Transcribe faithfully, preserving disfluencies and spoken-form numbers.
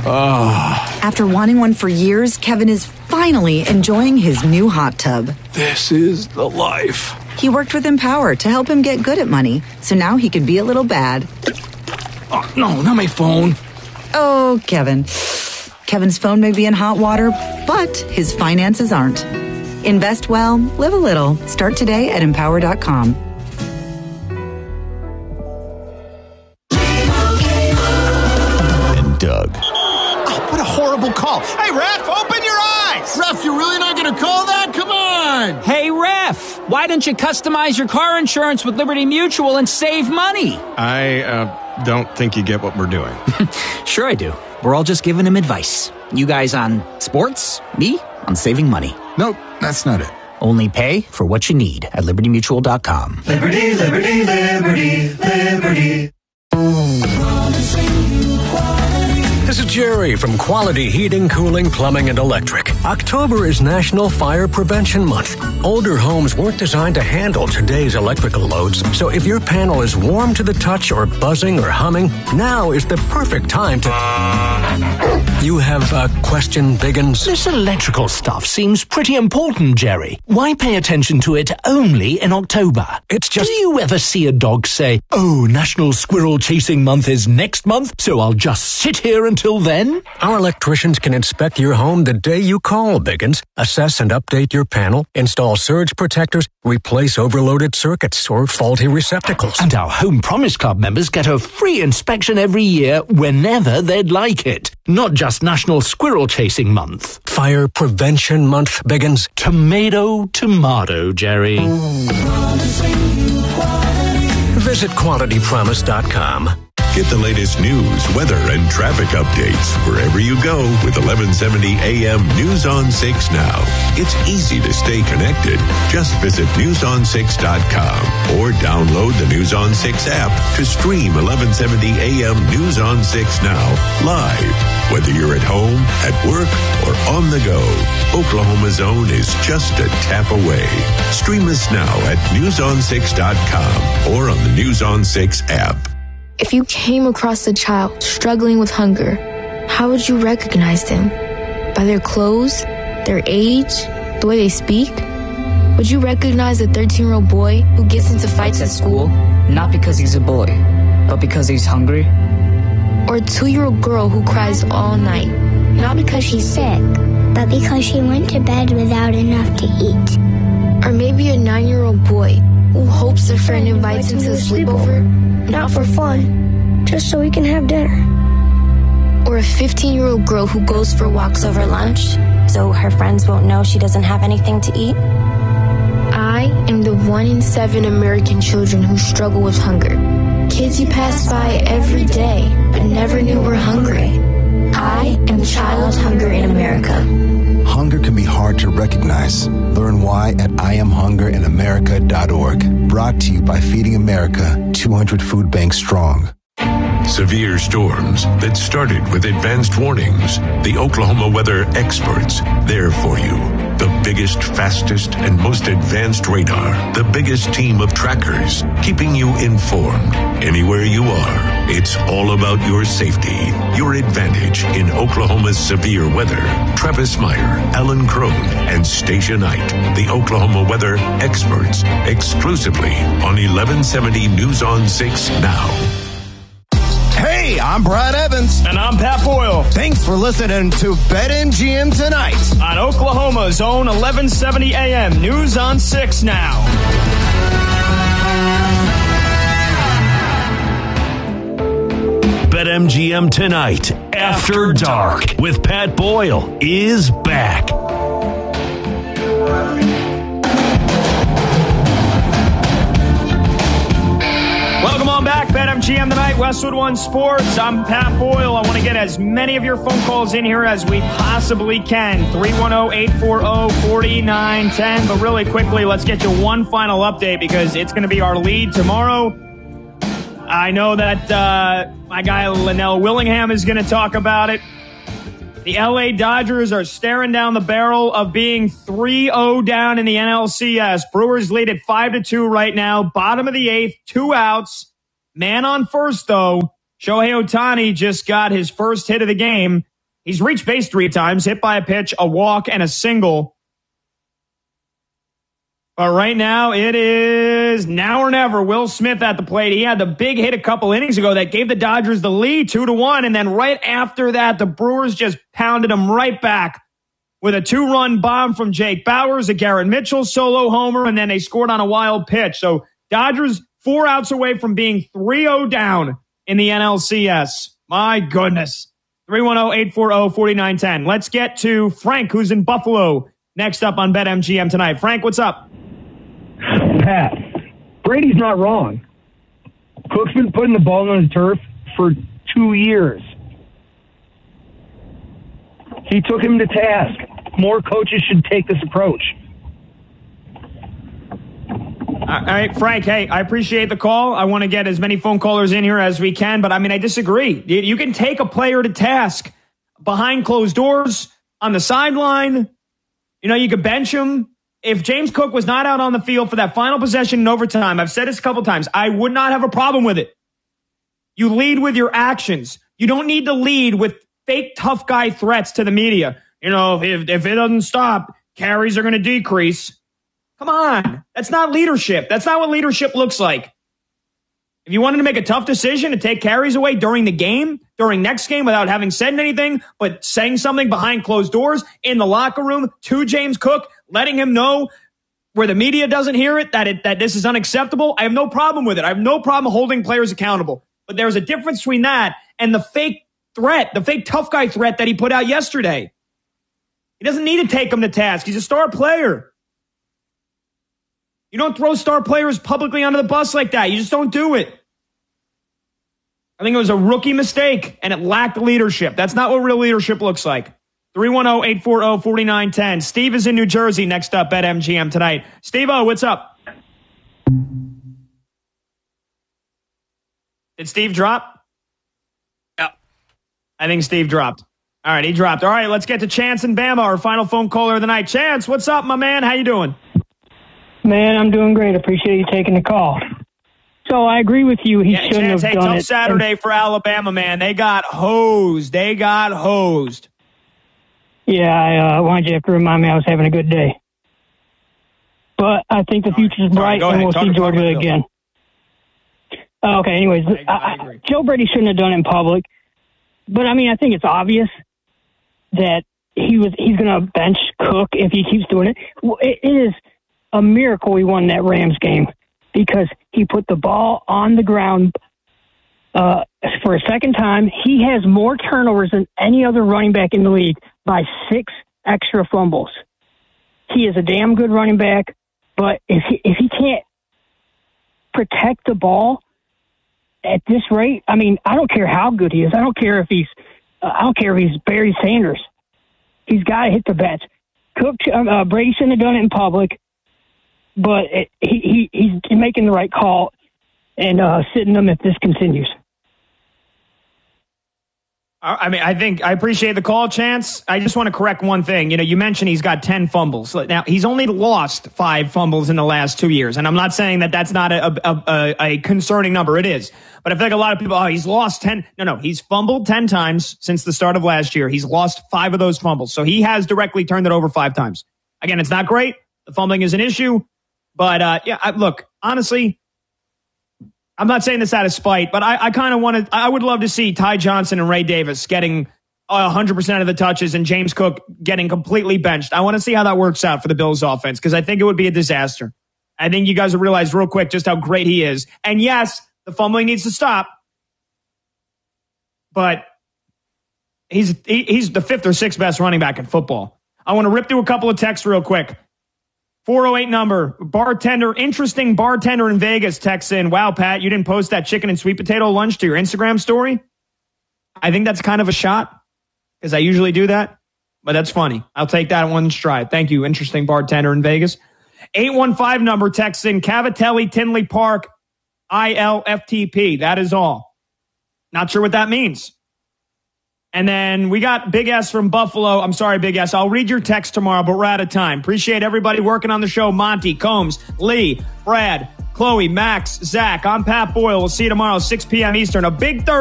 Oh. After wanting one for years, Kevin is finally enjoying his new hot tub. This is the life. He worked with Empower to help him get good at money, so now he can be a little bad. Oh, no, not my phone. Oh, Kevin. Kevin's phone may be in hot water, but his finances aren't. Invest well, live a little. Start today at empower dot com. And Doug. Oh, what a horrible call. Hey, Ref, open your eyes. Ref, you're really not going to call that? Come on. Hey, Ref, why don't you customize your car insurance with Liberty Mutual and save money? I uh, don't think you get what we're doing. Sure I do. We're all just giving him advice. You guys on sports, me on saving money. Nope, that's not it. Only pay for what you need at liberty mutual dot com. Liberty, liberty, liberty, liberty. This is Jerry from Quality Heating, Cooling, Plumbing, and Electric. October is National Fire Prevention Month. Older homes weren't designed to handle today's electrical loads, so if your panel is warm to the touch or buzzing or humming, now is the perfect time to... You have a question, Biggins? This electrical stuff seems pretty important, Jerry. Why pay attention to it only in October? It's just... Do you ever see a dog say, oh, National Squirrel Chasing Month is next month, so I'll just sit here until then? Our electricians can inspect your home the day you call, Biggins, assess and update your panel, install surge protectors, replace overloaded circuits or faulty receptacles. And our Home Promise Club members get a free inspection every year whenever they'd like it. Not just National Squirrel Chasing Month. Fire Prevention Month, Biggins. Tomato, tomato, Jerry. Visit quality promise dot com. Get the latest news, weather, and traffic updates wherever you go with eleven seventy A M News on six Now. It's easy to stay connected. Just visit news on six dot com or download the News on six app to stream eleven seventy A M News on six Now live. Whether you're at home, at work, or on the go, Oklahoma Zone is just a tap away. Stream us now at news on six dot com or on the News on six app. If you came across a child struggling with hunger, how would you recognize them? By their clothes, their age, the way they speak? Would you recognize a thirteen-year-old boy who gets into fights at school? Not because he's a boy, but because he's hungry. Or a two-year-old girl who cries all night? Not because she's sick, but because she went to bed without enough to eat. Or maybe a nine-year-old boy who hopes their friend invites him to a sleepover? Not for fun, just so we can have dinner. Or a fifteen-year-old girl who goes for walks over lunch, so her friends won't know she doesn't have anything to eat? I am the one in seven American children who struggle with hunger. Kids you pass by every day, but never knew were hungry. I am Child Hunger in America. Hunger can be hard to recognize. Learn why at I am hunger in america dot org. Brought to you by Feeding America, two hundred food banks strong. Severe storms that started with advanced warnings. The Oklahoma weather experts, there for you. The biggest, fastest, and most advanced radar. The biggest team of trackers, keeping you informed anywhere you are. It's all about your safety, your advantage in Oklahoma's severe weather. Travis Meyer, Alan Crone, and Stacia Knight, the Oklahoma weather experts, exclusively on eleven seventy News on six Now. Hey, I'm Brad Evans. And I'm Pat Boyle. Thanks for listening to BetMGM Tonight on Oklahoma's own eleven seventy A M News on six Now. BetMGM Tonight, After Dark, with Pat Boyle, is back. Welcome on back, BetMGM Tonight, Westwood One Sports. I'm Pat Boyle. I want to get as many of your phone calls in here as we possibly can. three one zero, eight four zero, four nine one zero. But really quickly, let's get you one final update because it's going to be our lead tomorrow. I know that uh, my guy Linnell Willingham is going to talk about it. The L A Dodgers are staring down the barrel of being three oh down in the N L C S. Brewers lead at five to two right now. Bottom of the eighth, two outs. Man on first, though. Shohei Ohtani just got his first hit of the game. He's reached base three times, hit by a pitch, a walk, and a single. But right now, it is now or never. Will Smith at the plate. He had the big hit a couple innings ago that gave the Dodgers the lead two to one. And then right after that, the Brewers just pounded them right back with a two-run bomb from Jake Bauers, a Garrett Mitchell solo homer, and then they scored on a wild pitch. So Dodgers four outs away from being three oh down in the N L C S. My goodness. three one zero, eight four zero, four nine one zero. Let's get to Frank, who's in Buffalo, next up on BetMGM tonight. Frank, what's up? Pat, Brady's not wrong. Cook's been putting the ball on the turf for two years. He took him to task. More coaches should take this approach. All right, Frank, hey, I appreciate the call. I want to get as many phone callers in here as we can, but I mean, I disagree. You can take a player to task behind closed doors, on the sideline. You know, you could bench him. If James Cook was not out on the field for that final possession in overtime, I've said this a couple times, I would not have a problem with it. You lead with your actions. You don't need to lead with fake tough guy threats to the media. You know, if, if it doesn't stop, carries are going to decrease. Come on. That's not leadership. That's not what leadership looks like. If you wanted to make a tough decision to take carries away during the game, during next game without having said anything, but saying something behind closed doors in the locker room to James Cook, letting him know where the media doesn't hear it, that it, that this is unacceptable, I have no problem with it. I have no problem holding players accountable. But there's a difference between that and the fake threat, the fake tough guy threat that he put out yesterday. He doesn't need to take him to task. He's a star player. You don't throw star players publicly under the bus like that. You just don't do it. I think it was a rookie mistake, and it lacked leadership. That's not what real leadership looks like. three one zero, eight four zero, four nine one zero. Steve is in New Jersey next up at M G M tonight. Steve-O, what's up? Did Steve drop? Yeah. I think Steve dropped. All right, he dropped. All right, let's get to Chance and Bama, our final phone caller of the night. Chance, what's up, my man? How you doing? Man, I'm doing great. Appreciate you taking the call. So I agree with you. He yeah, shouldn't Chance, have hey, done tough it. Saturday for Alabama, man. They got hosed. They got hosed. Yeah, I uh, wanted you to remind me I was having a good day. But I think the future's bright, right, and we'll Talk see Georgia again. Uh, okay, anyways, I, I, I, Joe Brady shouldn't have done it in public. But, I mean, I think it's obvious that he was he's going to bench Cook if he keeps doing it. Well, it, it is a miracle he won that Rams game because he put the ball on the ground uh, for a second time. He has more turnovers than any other running back in the league by six extra fumbles. He is a damn good running back, but if he, if he can't protect the ball at this rate, I mean, I don't care how good he is. I don't care if he's uh, I don't care if he's Barry Sanders. He's got to hit the bets. Cook, uh, Brady shouldn't have done it in public, but it, he, he he's making the right call and uh, sitting them if this continues. I mean, I think I appreciate the call, Chance. I just want to correct one thing. You know, you mentioned he's got ten fumbles. Now, he's only lost five fumbles in the last two years. And I'm not saying that that's not a, a, a, a concerning number. It is. But I feel like a lot of people, oh, he's lost ten. No, no, he's fumbled ten times since the start of last year. He's lost five of those fumbles. So he has directly turned it over five times. Again, it's not great. The fumbling is an issue. But, uh, yeah, I, look, honestly, I'm not saying this out of spite, but I, I kind of wanted, I would love to see Ty Johnson and Ray Davis getting one hundred percent of the touches and James Cook getting completely benched. I want to see how that works out for the Bills offense because I think it would be a disaster. I think you guys will realize real quick just how great he is. And yes, the fumbling needs to stop, but he's he, he's the fifth or sixth best running back in football. I want to rip through a couple of texts real quick. four oh eight number, bartender, interesting bartender in Vegas texts in, wow, Pat, you didn't post that chicken and sweet potato lunch to your Instagram story? I think that's kind of a shot because I usually do that, but that's funny. I'll take that one stride. Thank you, interesting bartender in Vegas. eight one five number texts in, Cavatelli, Tinley Park, I L F T P. That is all. Not sure what that means. And then we got Big S from Buffalo. I'm sorry, Big S. I'll read your text tomorrow, but we're out of time. Appreciate everybody working on the show. Monty, Combs, Lee, Brad, Chloe, Max, Zach. I'm Pat Boyle. We'll see you tomorrow, six p.m. Eastern. A big Thursday.